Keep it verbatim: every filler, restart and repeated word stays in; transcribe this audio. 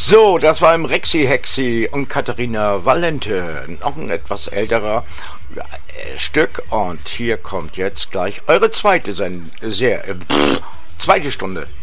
So, das war im Rexy Hexy und Katharina Valente, noch ein etwas älterer äh, Stück. Und hier kommt jetzt gleich eure zweite, Send sehr, äh, pff, zweite Stunde.